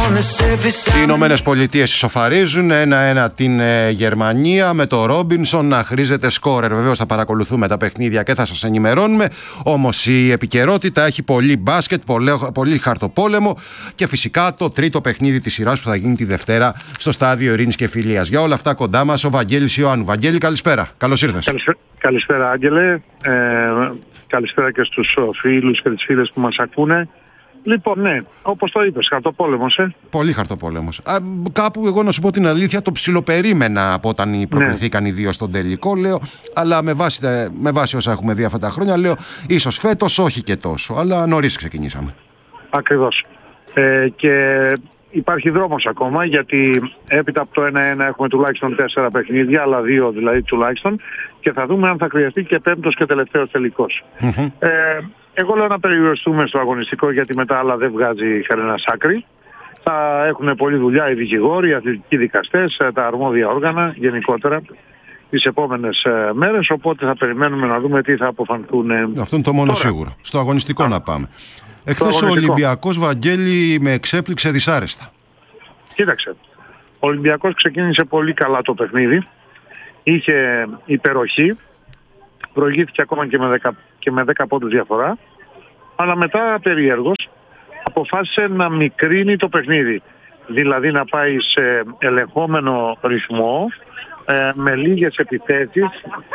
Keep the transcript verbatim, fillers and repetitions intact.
Οι Ηνωμένες Πολιτείες ισοφαρίζουν ένα-ένα την ε, Γερμανία με το Ρόμπινσον να χρήζεται σκόρερ. Βεβαίως θα παρακολουθούμε τα παιχνίδια και θα σας ενημερώνουμε. Όμως η επικαιρότητα έχει πολύ μπάσκετ, πολύ, πολύ χαρτοπόλεμο και φυσικά το τρίτο παιχνίδι της σειράς που θα γίνει τη Δευτέρα στο Στάδιο Ειρήνης και Φιλίας. Για όλα αυτά κοντά μας ο Βαγγέλης Ιωάννου. Βαγγέλη, καλησπέρα. Καλώς ήρθες. Καλησπέρα, καλησπέρα Άγγελε. Ε, καλησπέρα και στους φίλους και τις φίλες που μας ακούνε. Λοιπόν, ναι, όπως το είπες, χαρτοπόλεμος, ε. Πολύ χαρτοπόλεμος. Α, κάπου εγώ να σου πω την αλήθεια, το ψιλοπερίμενα από όταν προκριθήκαν ναι. οι δύο στον τελικό, λέω, αλλά με βάση, με βάση όσα έχουμε δει αυτά τα χρόνια, λέω, ίσως φέτος όχι και τόσο, αλλά νωρίς ξεκινήσαμε. Ακριβώς. Ε, και υπάρχει δρόμος ακόμα, γιατί έπειτα από το ένα-ένα έχουμε τουλάχιστον τέσσερα παιχνίδια, αλλά δύο δηλαδή τουλάχιστον, και θα δούμε αν θα χρειαστεί και πέμπτος και τελευταίος τελικός. Mm-hmm. Ε, Εγώ λέω να περιοριστούμε στο αγωνιστικό, γιατί μετά άλλα δεν βγάζει κανένα άκρη. Θα έχουν πολλή δουλειά οι δικηγόροι, οι αθλητικοί δικαστές, τα αρμόδια όργανα γενικότερα τις επόμενες μέρες. Οπότε θα περιμένουμε να δούμε τι θα αποφανθούν. Αυτό είναι το μόνο τώρα. Σίγουρο. Στο αγωνιστικό Α, να πάμε. Εχθές ο Ολυμπιακός, Βαγγέλη, με εξέπληξε δυσάρεστα. Κοίταξε. Ο Ολυμπιακός ξεκίνησε πολύ καλά το παιχνίδι. Είχε υπεροχή. Προηγήθηκε ακόμα και με δέκα, και με δέκα πόντους διαφορά, αλλά μετά περίεργος αποφάσισε να μικρύνει το παιχνίδι, δηλαδή να πάει σε ελεγχόμενο ρυθμό, ε, με λίγες επιθέσεις